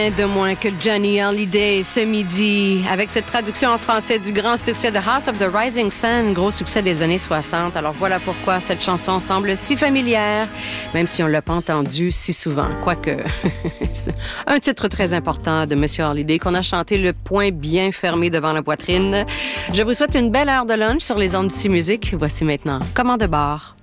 De moins que Johnny Hallyday ce midi, avec cette traduction en français du grand succès de House of the Rising Sun, gros succès des années 60. Alors voilà pourquoi cette chanson semble si familière, même si on ne l'a pas entendue si souvent. Quoique, un titre très important de Monsieur Hallyday qu'on a chanté le poing bien fermé devant la poitrine. Je vous souhaite une belle heure de lunch sur les ondes d'ici musique. Voici maintenant Commande de bord.